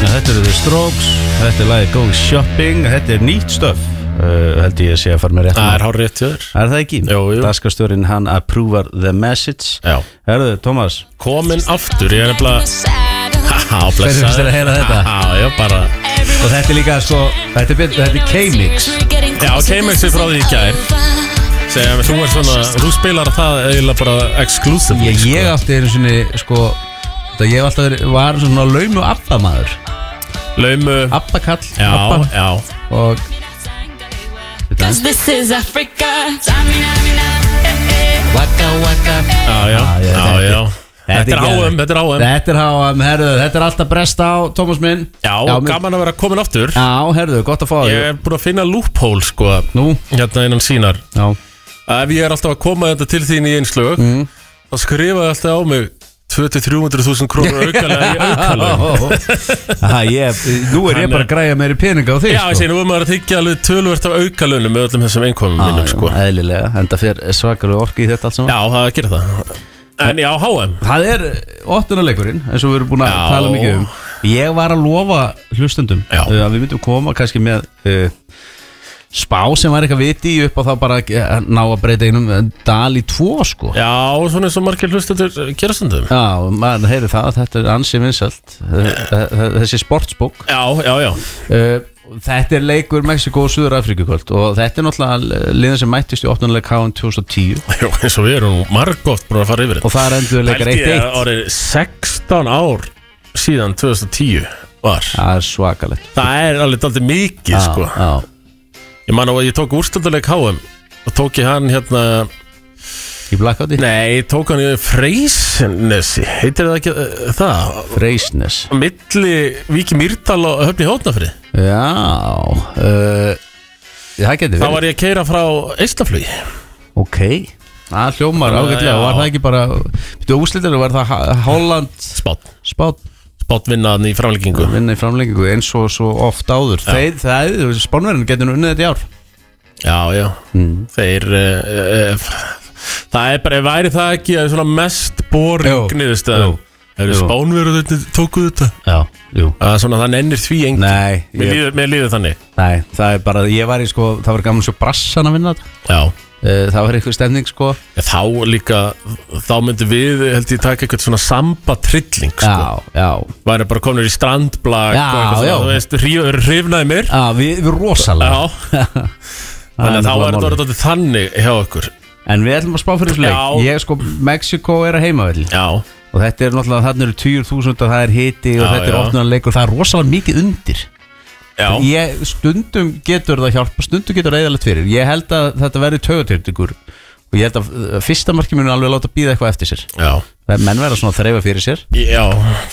Þetta eru The Strokes, þetta lagið Go Shopping, þetta nýtt stöf held ég að sé að fara með rétt. Það hár rétt hjá þér. Það ekki? Jú. Dagskrárstjórinn hann approvar the message. Já. Herðu, Tómas. Komin aftur, ég nefnilega Hvernig finnst þér að heyra þetta? Já, bara. Og þetta líka, sko, þetta K-Mix. Já, K-Mix frá því í gær. Segja mér, þú spilar það eiginlega bara exclusive. Ég átti einu sinni, sko, ég var svona laumu Abba-maður. Laumu Abba-kall. Já. Og Waka waka. Já. Þetta er HM. Herðu, þetta er alltaf bresta á Tómas minn. Já, gaman að vera komin aftur. Já, herðu, gott að fá þig. Ég er búin að finna loophole, sko. Nú? Hérna innan sínar. Já. Ef ég er alltaf að koma þetta til þín í einslög, þá skrifa ég alltaf á mig 200-300.000 krónur aukalega í aukalögn. Nú er ég bara að græja meiri peninga á þig. Já, ég segi, nú er maður að þykja alveg töluvert af aukalögnum með öllum þessum einkomum mínum, sko. Eðlilega, enda fyrir svakalega orki í þetta allt saman. Já, það gerir það. En já, HM. Það er 8. leikurinn, eins og við erum búin að tala mikið Ég var að lofa hlustundum að við myndum koma kannski með spá sem var eitthvað viti upp á það bara að ná að breyta einum dal í 2, sko. Já, svona eins og margir hlustundur gera stundum. Já, maður heyri það, þetta er ansi vinsælt þessi sportsbók. Já. Þetta er leikur Mexiko og Suður-Afríku kvöld og þetta er náttúrulega liðan sem mættist í 8. leik HM 2010. Já, eins og við erum margótt búin að fara yfir þetta. Og það endur leikar 1-1. Það árið 16 ár síðan 2010 var. Það er svakalegt. Það er alveg aldrei mikið, sko. Já. Ég man að ég tók úrstölduleik HM og tók ég hann hérna í Blackouti? Nei, ég tók hann í Freysnesi. Heitir það ekki það? Freysnes. Milli Víki Mýrdal og Höfni Hótnafrið. Já, það getur verið. Þá var ég að keyra frá Eistlaflugi. Ok, það hljómar ágætlega. Var það ekki bara, úrslitinu, var það Holland Spát vinnaðan í framlengingu. Vinna í framlengingu eins og svo oft áður. Spánverðin getur nú unnið þetta í ár. Já. Þeir það er bara, væri það ekki svona mest boring niðurstöðum. Spánverðin tókuð þetta. Já. Svona það nennir því enginn. Nei. Mér líður þannig. Nei, það er bara, ég var í, sko, það var gaman svo brassan að vinna þetta. Já. Það var eitthvað stemning, sko. Þá líka, þá myndi við held ég taka eitthvað svona samba-trilling, sko. Já. Væri bara komin í strandblag. Já. Þú veist, hrifnaði mér. Já, við rosalega. Já. Þannig að þá er þetta þannig hjá okkur. En við ætlum að spá fyrir þessu leik. Ég, sko, Mexiko er að heimavelli. Já. Og þetta er náttúrulega, þarna eru 20.000 og það er hiti og þetta er opnunarleik og það er rosalega mikið undir. Stundum getur það hjálpa, stundum getur það eðalegt fyrir. Ég held að þetta verði taugatyrtingur og ég held að fyrsta marki muni alveg láta býða eitthvað eftir sér. Já. Menn verða svona að þreifa fyrir sér. Já,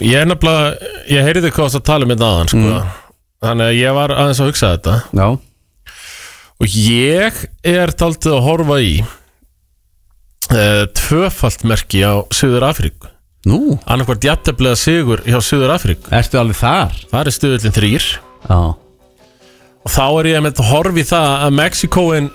ég heyrði hvað það tala um þetta aðan, sko. Þannig að ég var aðeins að hugsa þetta. Já. Og ég er dálítið að horfa í tvöfalt merki á Suður-Afríku. Nú? Annarkvært jafnteflilega sigur hjá Suður-Afríku. Ertu alveg þar? Það er stuðullin 3. Já. Og þá er ég að horfa í það að Mexikoin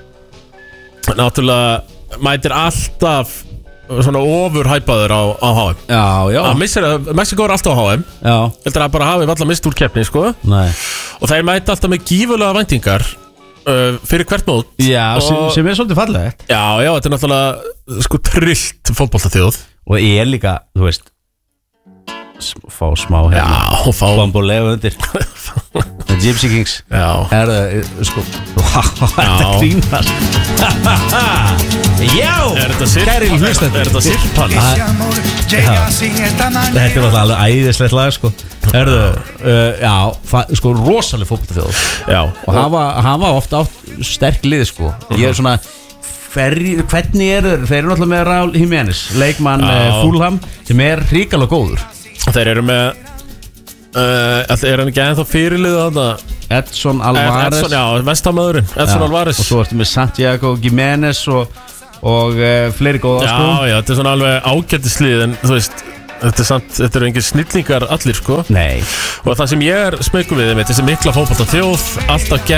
náttúrulega mætir alltaf svona ofurhæpaður á HM. Já. Mexiko er alltaf á HM. Já. Heldur að bara hafi alltaf mist úr keppni, sko. Nei. Og þeir mæti alltaf með gífurlega væntingar fyrir hvert mót. Já, sem er svolítið fallegt. Já, þetta er náttúrulega sko trillt fótboltaþjóð. Og ég er líka, þú veist, fá smá hérna. Já, fá Bamboleo undir The Gypsy Kings. Já. Er það, sko, þetta grínast. Já. Er þetta sirpan? Þetta er alltaf alveg æðislegt lag, sko. Já, sko, rosalega fótboltaþjóð. Já. Og hafa ofta átt sterk lið, sko. Ég er svona, hvernig eru þeir eru náttúrulega með Raúl Jiménez, leikmann Fulham, sem er hrikalega góður. Þeir eru með er hann ekki ennþá fyrirliða þarna? Edson Alvarez. Já, vestamöðurinn, Edson Alvarez. Og svo ertu með Santiago Jiménez og fleiri góða, sko. Já, þetta er svona alveg ágættislið, en þú veist, þetta eru engin snillingar allir, sko. Nei. Og það sem ég er smeykur við þessi mikla fótboltaþjóð,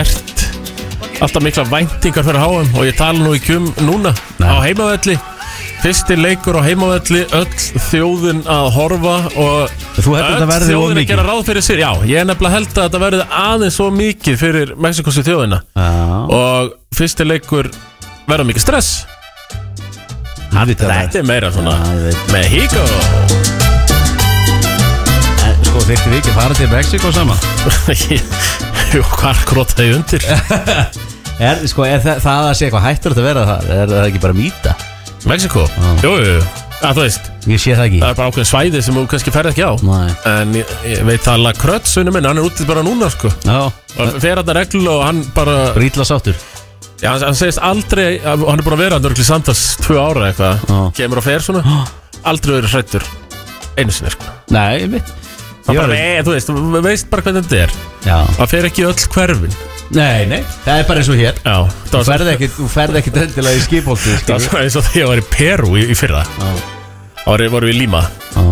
alltaf mikla væntingar fyrir HM, og ég tala nú ekki núna á heimavelli Fyrsti leikur á heimavelli, öll þjóðin að horfa og Þú heldur þetta verði of þjóðin að mikið? gera ráð fyrir sér. Já, ég nefnilega held að þetta verði aðeins svo mikið fyrir Mexikosi þjóðina. Og fyrsti leikur verða mikið stress. Þetta meira svona Mexico. Sko þyrfti við ekki fara til Mexiko saman? Jú, hvað krótaði undir? Sko, það að sé eitthvað hættur að vera það? Er það ekki bara mýta? Mexiko? Jú, þú veist. Ég sé það ekki. Það er bara ákveðin svæði sem þú kannski ferð ekki á. Nei. En ég veit að La Crutch, sunni minn, hann er útið bara núna, sko. Já. Og fer hann að reglu og hann bara... Brítla sáttur. Já, hann segist aldrei, hann er búin að vera hann örgli samtals 2 ára eitthvað. Kemur og fer svona. Aldrei verið hræddur einu sinni, sko. Nei, ég veit. Það bara, þú veist bara hvernig þetta er. Já. Það fer ekki öll hverfin. Nei, það er bara eins og hér. Já. Þú ferð ekki endilega í skipholti. Það var svona eins og þegar ég var í Perú í fyrra. Þá vorum við í Lima.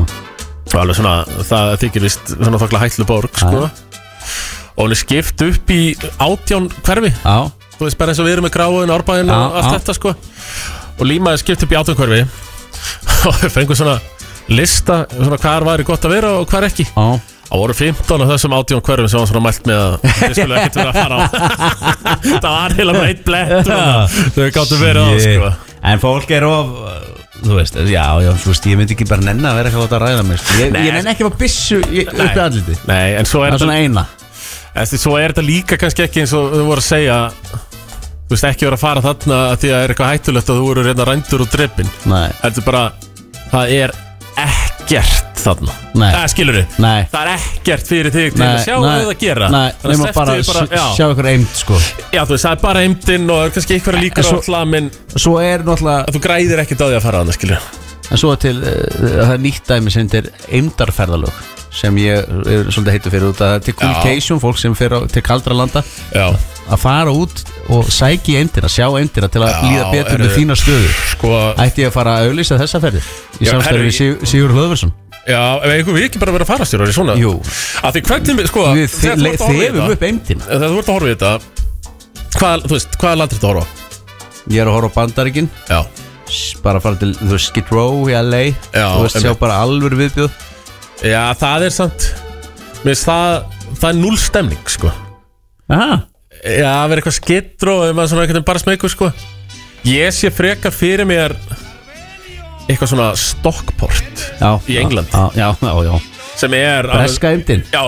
Og alveg svona, það þykir vist svona þokkla hætlu borg, sko. Og hún er skipt upp í 18 hverfi. Já. Þú veist bara eins og við erum með Gráin, Árbæinn og allt þetta, sko. Og Lima er skipt upp í 18 hverfi. Og við fengum svona lista, svona hvar væri gott að vera og hvar ekki. Já. Það voru 15 af þessum 18 hverfum sem var svona mælt með að við skulle ekkert vera að fara á. Það var heila með eitt blett þau gáttu verið á, sko. En fólk er of, þú veist, já, þú veist, ég myndi ekki bara nenni að vera eitthvað að ræða mér, sko. Ég nenni ekki að byssu uppi andliti. Nei, en svo er þetta svona eina. Svo er þetta líka kannski ekki eins og þau voru að segja, þú veist, ekki vera að fara þarna að því að það er eitthvað hættulegt að þú voru reyna rændur og dreppin. Nei. Þetta er bara, það er ekkert þarna. Skilur þið? Nei. Það er ekkert fyrir þig til að sjá hvað það gera. Nei, nema bara sjá ykkur eimd, sko. Já, þú veist, það er bara eimdinn og það er kannski ykkur líkur á hlamin. Svo er náttúrulega þú græðir ekkert á því að fara á það, skilur. En svo til, það er nýtt dæmi sem þetta er eimdarferðalög sem ég er svolítið heitur fyrir út að til communication, fólk sem fer til kaldra landa. Já. Að fara út og sækja eimdina, sjá eimdina til að líða betur með þína stöðu. Sko, ætti ég að fara að auglýsa þessa ferðir í samstarfi við Sigurður Hlöðversson. Já, ef við ekki bara vera farastjórar í svona. Jú. Að því hvernig, sko, við þefum upp eimdina. Þegar þú ert að horfa í þetta, hvaða land er þetta að horfa á? Ég er að horfa á Bandaríkin. Já. Bara fara til, þú veist, Skid Row í LA. Já. Þú veist, sjá bara alvöru viðbjóð. Já, það er samt, mér finnst það er 0 stemning, sko. Aha. Já, að vera eitthvað Skid Row eða maður svona eitthvað bara smeykur, sko. Ég sé frekar fyrir mér eitthvað svona Stockport í Englandi. Já. Sem er breska eimdin. Já,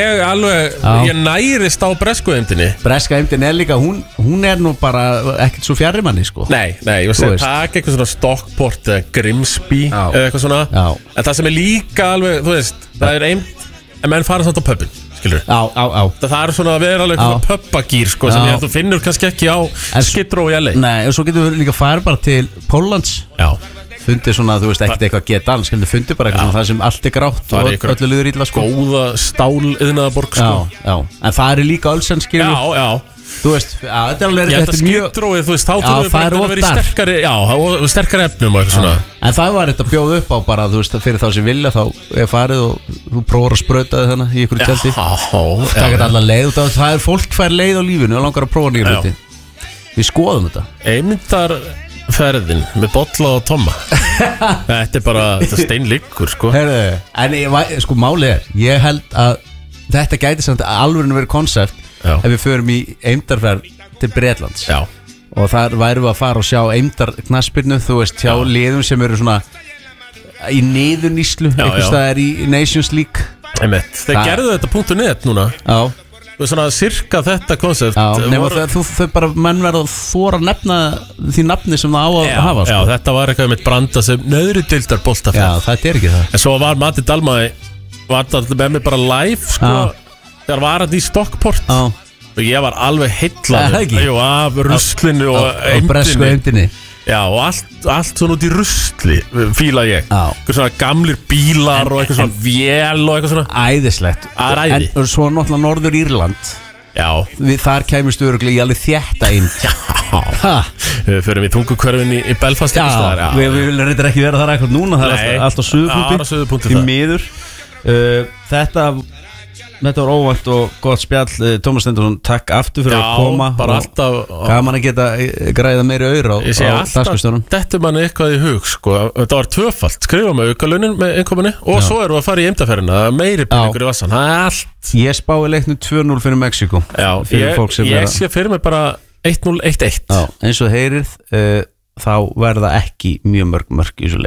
ég nærist á bresku eimdinni. Breska eimdin er líka, hún er nú bara ekkert svo fjarri manni, sko. Nei, ég segi takk eitthvað svona Stockport eða Grimsby eða eitthvað svona. Já. En það sem er líka alveg, þú veist, það er eimd en menn fara samt á pubin, skilur. Já. Það er svona að vera alveg eitthvað pubagýr, sko, sem ég held að þú finnur kannski ekki á Skid Row í LA. Nei, og svo getur við líka farið bara til Póllands. Já. Fundið svona, þú veist, ekkert eitthvað geta alls, fundið bara eitthvað svona það sem allt er grátt og öllu liður illa, sko. Góða stáliðnaðaborg, sko. Já, en það er líka Ölsen, skilur. Já. Þú veist, þetta er alveg, þetta er mjög Skid Row, þú veist, þá þurfum við bara að vera í sterkari, sterkari efnum og eitthvað svona. En það var þetta bjóð upp á bara, þú veist, fyrir þá sem vilja, þá er farið og þú prófar að sprauta þig þannig í ykkur tjaldi. Það er allar leið, það er fólk fær leið á lífinu og langar að prófa nýja hluti. Við skoðum þetta. Eimdarferðin með bolla og tomma. Þetta er bara, þetta steinliggur, sko. En sko, málið er, ég held að þetta gæti samt alveg verið konsept ef við förum í eimdarferð til Bretlands. Já. Og þar værum við að fara og sjá eimdarknaspirnu, þú veist, hjá liðum sem eru svona í niðurníslu, einhvers staðar í Nations League. Þeir gerðu þetta .net núna. Já. Þú veist svona cirka þetta konsept. Já, nema þau bara menn verða að þóra að nefna því nafni sem það á að hafa, sko. Já, þetta var eitthvað með branda sem neðri deildar boltafjall. Já, þetta er ekki það. En svo var Matti Dalmæ með mig bara live, sko. Þegar var hann í Stockport og ég var alveg heillaður af ruslinu og bresku eimdinni. Já, og allt svona út í rusli fíla ég. Eitthvað svona gamlir bílar og eitthvað svona vél og eitthvað svona. Æðislegt. En svo náttúrulega Norður Írland. Já. Þar kæmist örugglega í alveg þétta eimd. Já. Við förum í tungukörfin í Belfast. Já, við viljum reyndar ekki vera þar eitthvað núna. Það er alltaf suðupunkti. Í miður. Þetta Þetta var óvænt og gott spjall. Tómas Stendursson, takk aftur fyrir að koma. Bara alltaf gaman að geta græða meiri aura á dagskustjónum. Þetta manni eitthvað í hug sko. Þetta var tvöfalt, skrifa með aukalaunin með innkominni og svo erum við að fara í eimdaferðina. Meiri peningur í vassan, það allt. Ég spái leiknum 2-0 fyrir Mexíkó. Ég sé fyrir mig bara 1-0, 1-1. Eins og heyrið þá verða ekki mjög mörg í þessu leik.